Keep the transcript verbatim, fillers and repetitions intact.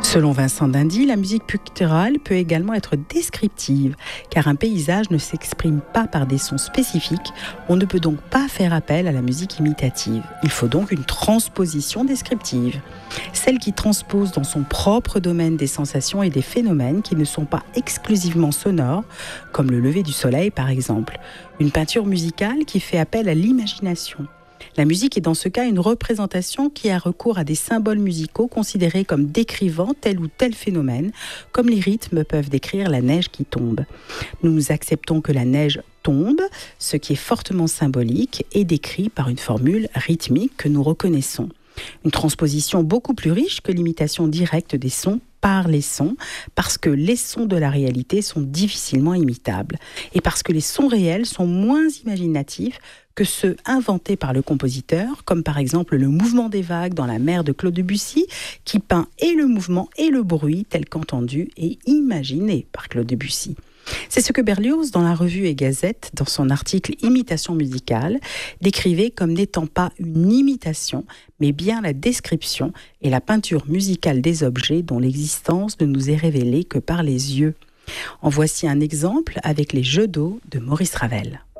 Selon Vincent Dindy, la musique picturale peut également être descriptive, car un paysage ne s'exprime pas par des sons spécifiques, on ne peut donc pas faire appel à la musique imitative. Il faut donc une transposition descriptive, celle qui transpose dans son propre domaine des sensations et des phénomènes qui ne sont pas exclusivement sonores, comme le lever du soleil par exemple. Une peinture musicale qui fait appel à l'imagination. La musique est dans ce cas une représentation qui a recours à des symboles musicaux considérés comme décrivant tel ou tel phénomène, comme les rythmes peuvent décrire la neige qui tombe. Nous acceptons que la neige tombe, ce qui est fortement symbolique et décrit par une formule rythmique que nous reconnaissons. Une transposition beaucoup plus riche que l'imitation directe des sons par les sons, parce que les sons de la réalité sont difficilement imitables et parce que les sons réels sont moins imaginatifs que ceux inventés par le compositeur, comme par exemple le mouvement des vagues dans la mer de Claude Debussy, qui peint et le mouvement et le bruit tel qu'entendu et imaginé par Claude Debussy. C'est ce que Berlioz, dans la revue et Gazette, dans son article Imitation musicale, décrivait comme n'étant pas une imitation, mais bien la description et la peinture musicale des objets dont l'existence ne nous est révélée que par les yeux. En voici un exemple avec les Jeux d'eau de Maurice Ravel.